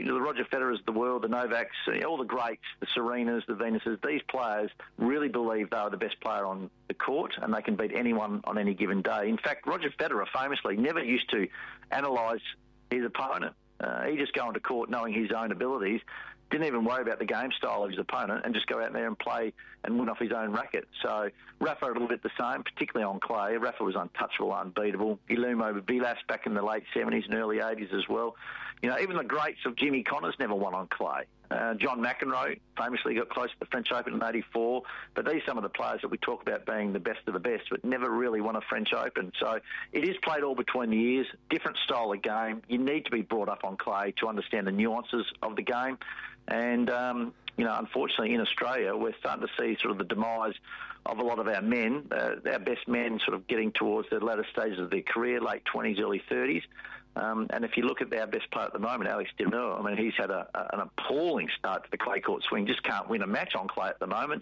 the Roger Federers of the world, the Novaks, all the greats, the Serenas, the Venuses, these players really believe they are the best player on the court and they can beat anyone on any given day. In fact, Roger Federer famously never used to analyse his opponent. He just go into court knowing his own abilities, didn't even worry about the game style of his opponent and just go out there and play and win off his own racket. So Rafa a little bit the same, particularly on clay. Rafa was untouchable, unbeatable. Guillermo Vilas back in the late 70s and early 80s as well. Even the greats of Jimmy Connors never won on clay. John McEnroe famously got close to the French Open in '84, but these are some of the players that we talk about being the best of the best, but never really won a French Open. So it is played all between the ears, different style of game. You need to be brought up on clay to understand the nuances of the game. And, unfortunately in Australia, we're starting to see sort of the demise of a lot of our men, our best men sort of getting towards the latter stages of their career, late 20s, early 30s. And if you look at our best player at the moment, Alex de Minaur, he's had an appalling start to the clay court swing. Just can't win a match on clay at the moment.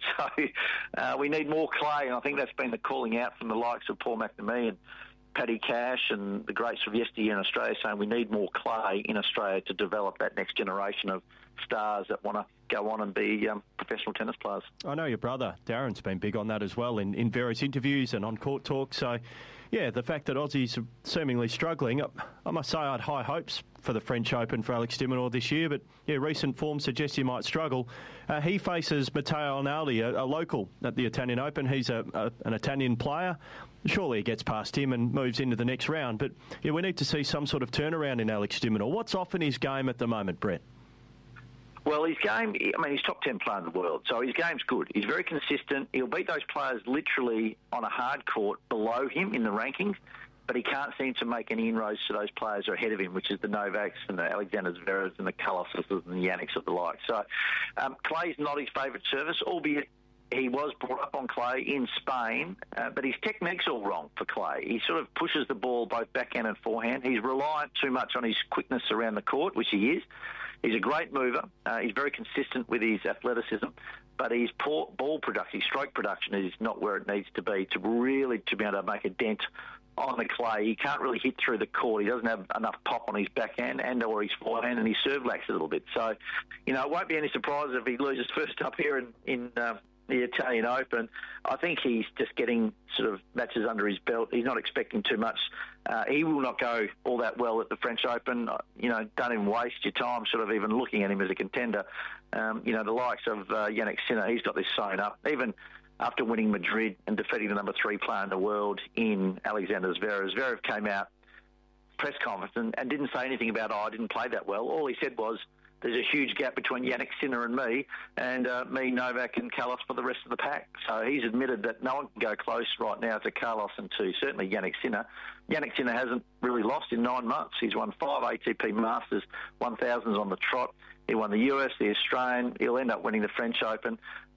So we need more clay, and I think that's been the calling out from the likes of Paul McNamee and Paddy Cash and the greats of yesteryear in Australia, saying we need more clay in Australia to develop that next generation of stars that want to go on and be professional tennis players. I know your brother Darren's been big on that as well in various interviews and on court talk. So, yeah, the fact that Aussies are seemingly struggling, I must say I had high hopes for the French Open for Alex de Minaur this year, but recent form suggests he might struggle. He faces Matteo Arnaldi, a local at the Italian Open. He's an Italian player. Surely he gets past him and moves into the next round. But we need to see some sort of turnaround in Alex de Minaur. What's off in his game at the moment, Brett? Well, his game, he's top 10 player in the world, so his game's good. He's very consistent. He'll beat those players literally on a hard court below him in the rankings, but he can't seem to make any inroads to those players who are ahead of him, which is the Novaks and the Alexander Zverevs and the Carloses and the Yannicks of the like. So clay's not his favourite surface, albeit he was brought up on clay in Spain, but his technique's all wrong for clay. He sort of pushes the ball both backhand and forehand. He's reliant too much on his quickness around the court, which he is. He's a great mover. He's very consistent with his athleticism, but his poor ball production, his stroke production is not where it needs to be to be able to make a dent on the clay. He can't really hit through the court. He doesn't have enough pop on his backhand and or his forehand, and his serve lacks a little bit. So, it won't be any surprise if he loses first up here in the Italian Open. I think he's just getting sort of matches under his belt. He's not expecting too much. He will not go all that well at the French Open. Don't even waste your time sort of even looking at him as a contender. The likes of Yannick Sinner, he's got this sewn up. Even after winning Madrid and defeating the number 3 player in the world in Alexander Zverev, Zverev came out, press conference, and didn't say anything about, I didn't play that well. All he said was, there's a huge gap between Yannick Sinner and me, Novak and Carlos for the rest of the pack. So he's admitted that no one can go close right now to Carlos and to certainly Yannick Sinner. Yannick Sinner hasn't really lost in 9 months. He's won 5 ATP Masters, 1000s on the trot. He won the US, the Australian. He'll end up winning the French Open.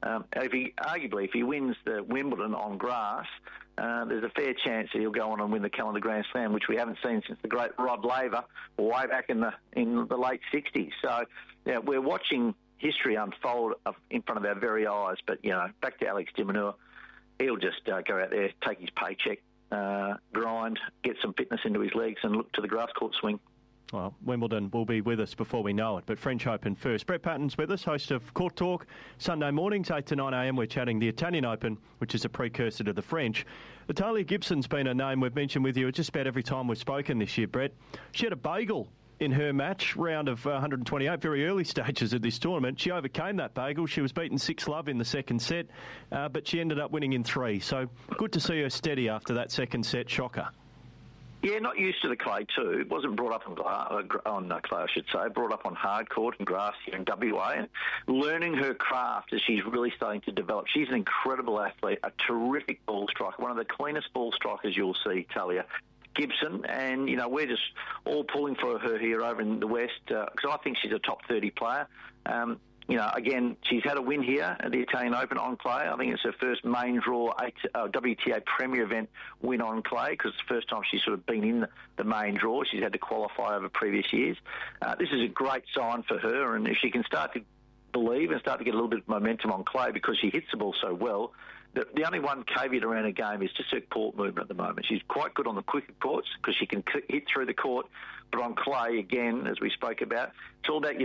If he wins the Wimbledon on grass, there's a fair chance that he'll go on and win the calendar Grand Slam, which we haven't seen since the great Rod Laver way back in the late 60s. So, we're watching history unfold in front of our very eyes. But, back to Alex de Minaur, he'll just go out there, take his paycheck, grind, get some fitness into his legs and look to the grass court swing. Well, Wimbledon will be with us before we know it, but French Open first. Brett Patton's with us, host of Court Talk. Sunday mornings, 8 to 9 a.m, we're chatting the Italian Open, which is a precursor to the French. Natalia Gibson's been a name we've mentioned with you just about every time we've spoken this year, Brett. She had a bagel in her match, round of 128, very early stages of this tournament. She overcame that bagel. She was beaten 6-love in the second set, but she ended up winning in 3. So good to see her steady after that second set shocker. Yeah, not used to the clay too. Wasn't brought up on clay, I should say. Brought up on hard court and grass here in WA, and learning her craft as she's really starting to develop. She's an incredible athlete, a terrific ball striker, one of the cleanest ball strikers you'll see, Talia Gibson. And, we're just all pulling for her here over in the West because I think she's a top 30 player. Again, she's had a win here at the Italian Open on clay. I think it's her first main draw WTA Premier event win on clay because it's the first time she's sort of been in the main draw. She's had to qualify over previous years. This is a great sign for her, and if she can start to believe and start to get a little bit of momentum on clay because she hits the ball so well, the only one caveat around her game is just her court movement at the moment. She's quite good on the quicker courts because she can hit through the court, but on clay, again, as we spoke about, it's all about your